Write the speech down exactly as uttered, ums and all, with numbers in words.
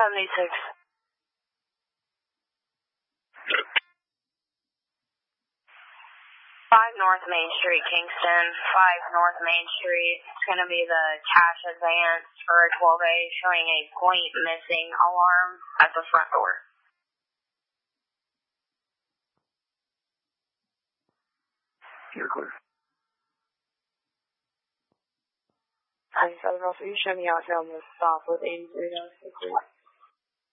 seventy-six. five North Main Street, Kingston. five North Main Street. It's going to be the cash advance for a twelve A showing a point missing alarm at the front door. You're clear. Hi, Southern Russell. You show me out here on the stop with eighty-three.